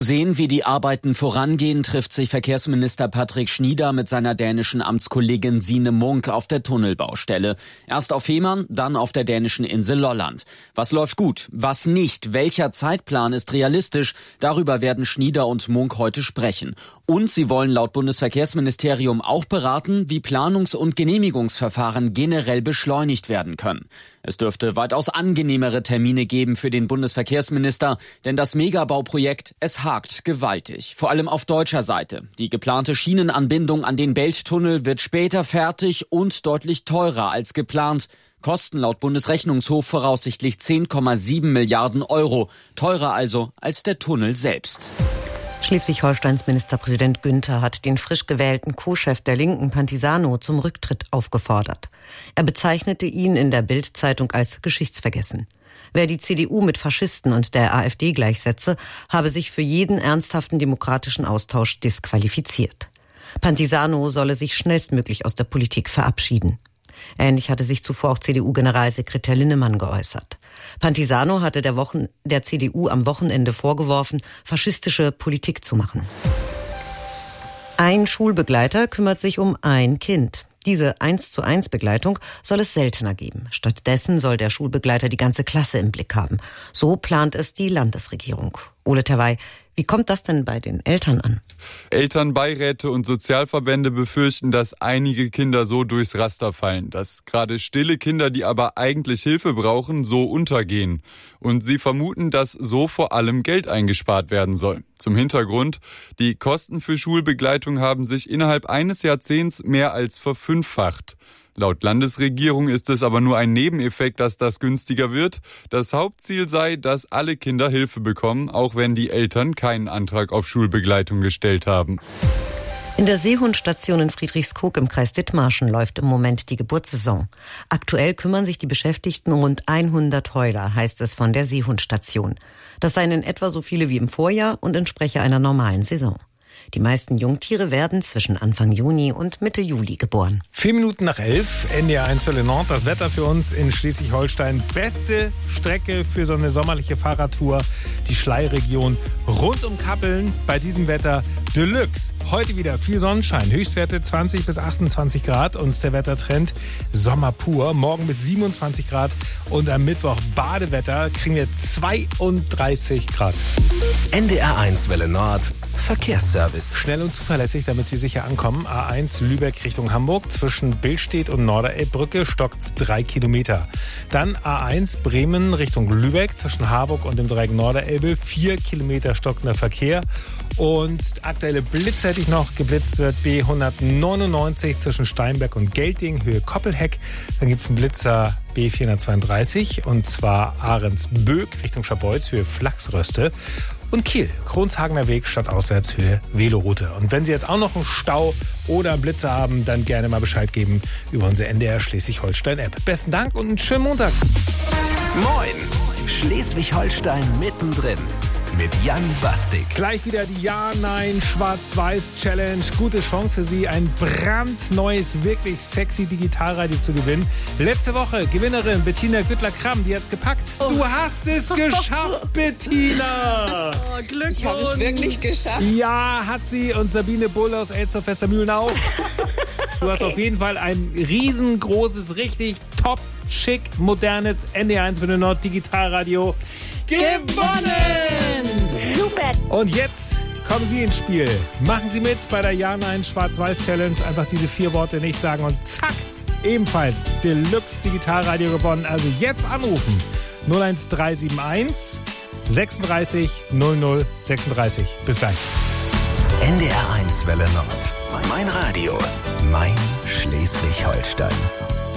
Sehen, wie die Arbeiten vorangehen, trifft sich Verkehrsminister Patrick Schnieder mit seiner dänischen Amtskollegin Signe Munk auf der Tunnelbaustelle. Erst auf Fehmarn, dann auf der dänischen Insel Lolland. Was läuft gut, was nicht, welcher Zeitplan ist realistisch, darüber werden Schnieder und Munk heute sprechen. Und sie wollen laut Bundesverkehrsministerium auch beraten, wie Planungs- und Genehmigungsverfahren generell beschleunigt werden können. Es dürfte weitaus angenehmere Termine geben für den Bundesverkehrsminister, denn das Megabauprojekt, es hakt gewaltig. Vor allem auf deutscher Seite. Die geplante Schienenanbindung an den Belttunnel wird später fertig und deutlich teurer als geplant. Kosten laut Bundesrechnungshof voraussichtlich 10,7 Milliarden Euro. Teurer also als der Tunnel selbst. Schleswig-Holsteins Ministerpräsident Günther hat den frisch gewählten Co-Chef der Linken, Pantisano, zum Rücktritt aufgefordert. Er bezeichnete ihn in der Bild-Zeitung als geschichtsvergessen. Wer die CDU mit Faschisten und der AfD gleichsetze, habe sich für jeden ernsthaften demokratischen Austausch disqualifiziert. Pantisano solle sich schnellstmöglich aus der Politik verabschieden. Ähnlich hatte sich zuvor auch CDU-Generalsekretär Linnemann geäußert. Pantisano hatte der CDU am Wochenende vorgeworfen, faschistische Politik zu machen. Ein Schulbegleiter kümmert sich um ein Kind. Diese 1:1 Begleitung soll es seltener geben. Stattdessen soll der Schulbegleiter die ganze Klasse im Blick haben. So plant es die Landesregierung. Ole Terwey, wie kommt das denn bei den Eltern an? Elternbeiräte und Sozialverbände befürchten, dass einige Kinder so durchs Raster fallen, dass gerade stille Kinder, die aber eigentlich Hilfe brauchen, so untergehen. Und sie vermuten, dass so vor allem Geld eingespart werden soll. Zum Hintergrund: Die Kosten für Schulbegleitung haben sich innerhalb eines Jahrzehnts mehr als verfünffacht. Laut Landesregierung ist es aber nur ein Nebeneffekt, dass das günstiger wird. Das Hauptziel sei, dass alle Kinder Hilfe bekommen, auch wenn die Eltern keinen Antrag auf Schulbegleitung gestellt haben. In der Seehundstation in Friedrichskoog im Kreis Dithmarschen läuft im Moment die Geburtssaison. Aktuell kümmern sich die Beschäftigten um rund 100 Heuler, heißt es von der Seehundstation. Das seien in etwa so viele wie im Vorjahr und entspreche einer normalen Saison. Die meisten Jungtiere werden zwischen Anfang Juni und Mitte Juli geboren. 11:04, NDR 1 Welle Nord. Das Wetter für uns in Schleswig-Holstein. Beste Strecke für so eine sommerliche Fahrradtour. Die Schlei-Region rund um Kappeln. Bei diesem Wetter Deluxe. Heute wieder viel Sonnenschein. Höchstwerte 20 bis 28 Grad. Und der Wettertrend Sommer pur. Morgen bis 27 Grad. Und am Mittwoch Badewetter kriegen wir 32 Grad. NDR 1 Welle Nord. Verkehrsservice. Schnell und zuverlässig, damit Sie sicher ankommen. A1 Lübeck Richtung Hamburg. Zwischen Billstedt und Norderelbbrücke stockt 3 Kilometer. Dann A1 Bremen Richtung Lübeck. Zwischen Harburg und dem Dreieck Norderelbe 4 Kilometer stockender Verkehr. Und aktuelle Blitze hätte ich noch. Geblitzt wird B199 zwischen Steinberg und Gelting, Höhe Koppelheck. Dann gibt es einen Blitzer B432 und zwar Ahrensböck Richtung Scharbeutz, Höhe Flachsröste. Und Kiel, Kronshagener Weg, Stadtauswärtshöhe, Veloroute. Und wenn Sie jetzt auch noch einen Stau oder einen Blitzer haben, dann gerne mal Bescheid geben über unsere NDR Schleswig-Holstein-App. Besten Dank und einen schönen Montag. Moin, Schleswig-Holstein mittendrin. Mit Jan Bastik. Gleich wieder die Ja-Nein-Schwarz-Weiß-Challenge. Gute Chance für Sie, ein brandneues, wirklich sexy Digitalradio zu gewinnen. Letzte Woche Gewinnerin Bettina Güttler-Kramm, die hat's gepackt. Du hast es geschafft, Bettina! Oh, Glückwunsch! Ich habe es wirklich geschafft. Ja, hat sie. Und Sabine Bull aus Elsterfester-Mühlen auch. Du hast auf jeden Fall ein riesengroßes, richtig top, schick, modernes NDR 1 Welle Nord Digitalradio gewonnen! Super! Und jetzt kommen Sie ins Spiel. Machen Sie mit bei der Ja-Nein-Schwarz-Weiß-Challenge. Einfach diese 4 Worte nicht sagen und zack, ebenfalls Deluxe Digitalradio gewonnen. Also jetzt anrufen. 01371 36 00 36. Bis gleich. NDR 1 Welle Nord. Mein Radio. Mein Schleswig-Holstein.